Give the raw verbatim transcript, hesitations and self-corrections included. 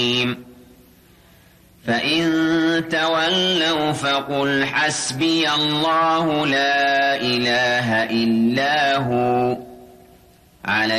فإن تولوا فقل حسبي الله لا إله إلا هو عليه